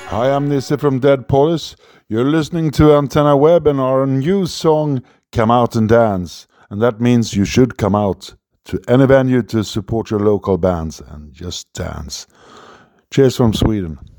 Hi, I'm Nisse from Dead Polis. You're listening to Antenna Web and our new song, Come Out and Dance. And that means you should come out to any venue to support your local bands and just dance. Cheers from Sweden.